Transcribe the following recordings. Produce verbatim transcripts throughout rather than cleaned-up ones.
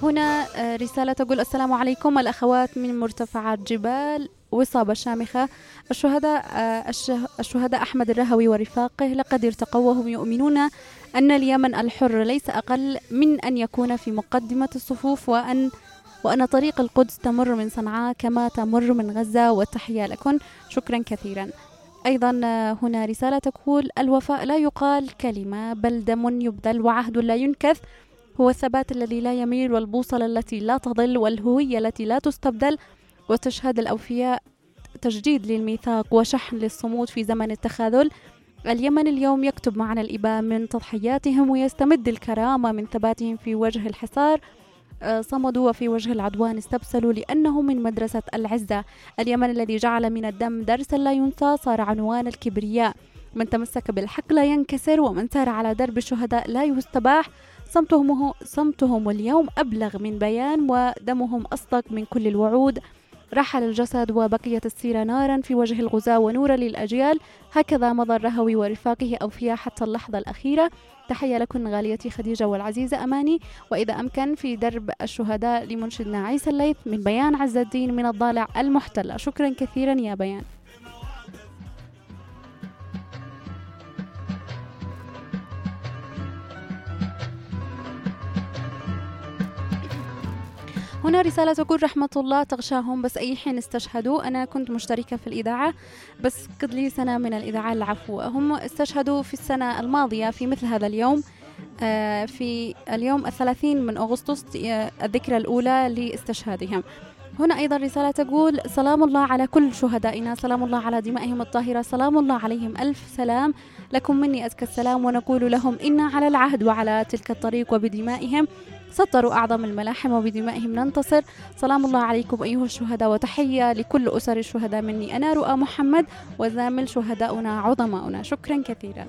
هنا آه، رسالة تقول: السلام عليكم الأخوات من مرتفعات جبال وصابة شامخة. الشهداء آه، الشه- الشهداء أحمد الرهوي ورفاقه لقد ارتقوا وهم يؤمنون أن اليمن الحر ليس أقل من أن يكون في مقدمة الصفوف، وأن وأن طريق القدس تمر من صنعاء كما تمر من غزة، والتحية لكم. شكرا كثيرا. أيضا آه، هنا رسالة تقول: الوفاء لا يقال كلمة بل دم يبذل وعهد لا ينكث، هو الثبات الذي لا يميل والبوصلة التي لا تضل والهوية التي لا تستبدل، وتشهد الأوفياء تجديد للميثاق وشحن للصمود في زمن التخاذل. اليمن اليوم يكتب معنا الإباء من تضحياتهم ويستمد الكرامة من ثباتهم في وجه الحصار. آه، صمدوا وفي وجه العدوان استبسلوا لأنهم من مدرسة العزة. اليمن الذي جعل من الدم درسا لا ينسى صار عنوان الكبرياء. من تمسك بالحق لا ينكسر، ومن سار على درب الشهداء لا يستباح. صمتهم, صمتهم اليوم أبلغ من بيان، ودمهم أصدق من كل الوعود. رحل الجسد وبقيت السيرة نارا في وجه الغزاة ونورا للأجيال. هكذا مضى الرهوي ورفاقه أوفياء حتى اللحظة الأخيرة. تحية لكم غاليتي خديجة والعزيزة أماني. وإذا أمكن في درب الشهداء لمنشدنا عيسى الليث من بيان عز الدين من الضالع المحتلة. شكرا كثيرا يا بيان. هنا رسالة تقول: رحمة الله تغشاهم، بس أي حين استشهدوا. أنا كنت مشتركة في الإذاعة بس قد لي سنة من الإذاعة، العفو. هم استشهدوا في السنة الماضية في مثل هذا اليوم، آه في اليوم الثلاثين من أغسطس، آه الذكرى الأولى لاستشهادهم. هنا أيضا رسالة تقول: سلام الله على كل شهدائنا، سلام الله على دمائهم الطاهرة، سلام الله عليهم، ألف سلام لكم مني أزكى السلام، ونقول لهم إنا على العهد وعلى تلك الطريق، وبدمائهم سطروا أعظم الملاحم وبدمائهم ننتصر. سلام الله عليكم أيها الشهداء، وتحية لكل أسر الشهداء مني أنا رؤى محمد، وزامل شهداؤنا عظماؤنا. شكرا كثيرا.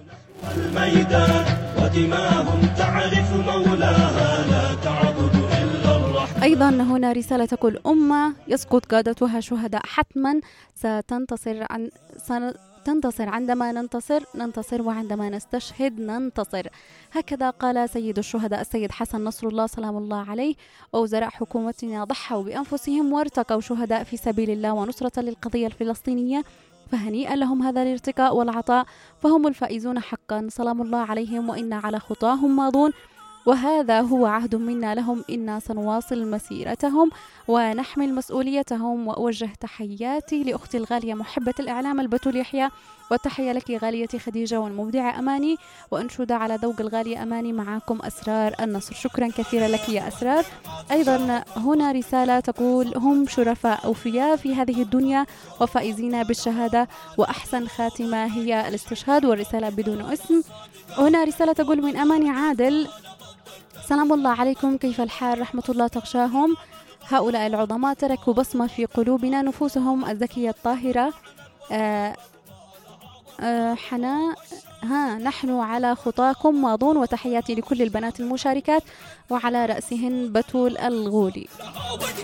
الميدان ودماهم تعرف مولاها لا تعبد إلا الرحمن. أيضا هنا رسالة تقول: أمة يسقط قادتها شهداء حتما ستنتصر عن سن... تنتصر عندما ننتصر ننتصر وعندما نستشهد ننتصر. هكذا قال سيد الشهداء السيد حسن نصر الله سلام الله عليه. وزراء حكومتنا ضحوا بأنفسهم وارتقوا شهداء في سبيل الله ونصرة للقضية الفلسطينية، فهنيئا لهم هذا الارتقاء والعطاء، فهم الفائزون حقا. سلام الله عليهم وإنا على خطاهم ماضون، وهذا هو عهد منا لهم، إنا سنواصل مسيرتهم ونحمل مسؤوليتهم. وأوجه تحياتي لأختي الغالية محبة الإعلام البتول يحيى، والتحية لك غاليتي خديجة والمبدعة أماني، وأنشودة على ذوق الغالية أماني. معاكم أسرار النصر. شكرا كثيرا لك يا أسرار. أيضا هنا رسالة تقول: هم شرفاء أوفياء في هذه الدنيا وفائزين بالشهادة، وأحسن خاتمة هي الاستشهاد. والرسالة بدون اسم. هنا رسالة تقول من أماني عادل: سلام الله عليكم، كيف الحال؟ رحمة الله تغشاهم. هؤلاء العظماء تركوا بصمة في قلوبنا، نفوسهم الذكية الطاهرة. آه آه حناء ها نحن على خطاكم ماضون. وتحياتي لكل البنات المشاركات وعلى رأسهن بتول الغولي.